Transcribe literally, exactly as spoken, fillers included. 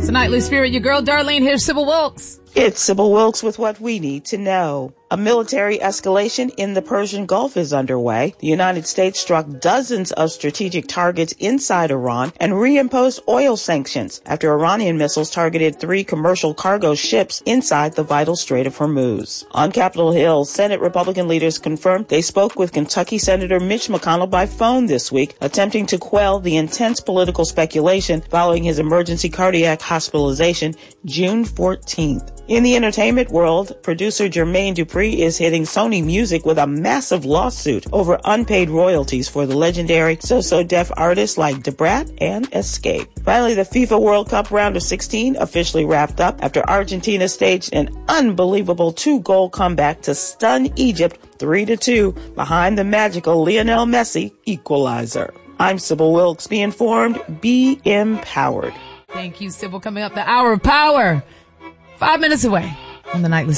Nightly Spirit, your girl Darlene. Here's Sybil Wilkes. It's Sybil Wilkes with what we need to know. A military escalation in the Persian Gulf is underway. The United States struck dozens of strategic targets inside Iran and reimposed oil sanctions after Iranian missiles targeted three commercial cargo ships inside the vital Strait of Hormuz. On Capitol Hill, Senate Republican leaders confirmed they spoke with Kentucky Senator Mitch McConnell by phone this week, attempting to quell the intense political speculation following his emergency cardiac hospitalization June fourteenth. In the entertainment world, producer Jermaine Dupri is hitting Sony Music with a massive lawsuit over unpaid royalties for the legendary So-So Def artists like Da Brat and Escape. Finally, the FIFA World Cup round of sixteen officially wrapped up after Argentina staged an unbelievable two-goal comeback to stun Egypt three to two behind the magical Lionel Messi equalizer. I'm Sybil Wilkes. Be informed, be empowered. Thank you, Sybil. Coming up, the Hour of Power. Five minutes away on the Nightly